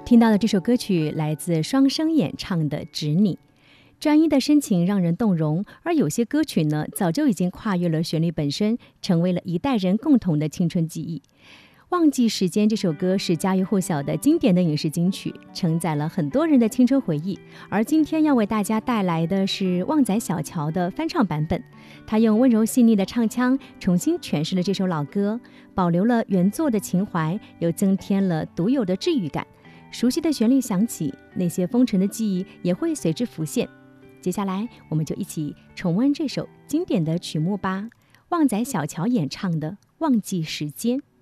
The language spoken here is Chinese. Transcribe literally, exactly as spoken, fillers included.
听到的这首歌曲来自双声演唱的《指你》，专一的深情让人动容，而有些歌曲呢，早就已经跨越了旋律本身，成为了一代人共同的青春记忆。忘记时间这首歌是家喻户晓的经典的影视金曲，承载了很多人的青春回忆。而今天要为大家带来的是旺仔小乔的翻唱版本，他用温柔细腻的唱腔重新诠释了这首老歌，保留了原作的情怀，又增添了独有的治愈感。熟悉的旋律响起，那些风尘的记忆也会随之浮现。接下来我们就一起重温这首经典的曲目吧，旺仔小乔演唱的《忘记时间》。